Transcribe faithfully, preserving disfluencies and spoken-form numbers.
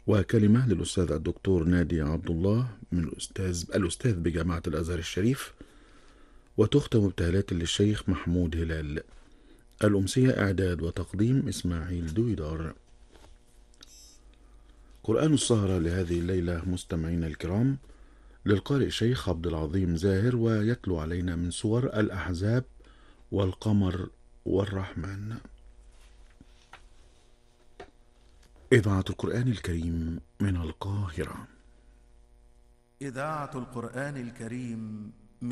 وكلمة للأستاذ الدكتور نادي عبد الله من الأستاذ الأستاذ بجامعة الأزهر الشريف، وتختم ابتهالات للشيخ محمود هلال. الأمسية إعداد وتقديم إسماعيل دويدار. قرآن السهرة لهذه الليلة مستمعينا الكرام للقارئ الشيخ عبد العظيم زاهر، ويتلو علينا من سور الأحزاب والقمر والرحمن. إذاعة القرآن الكريم من القاهرة. إذاعة القرآن الكريم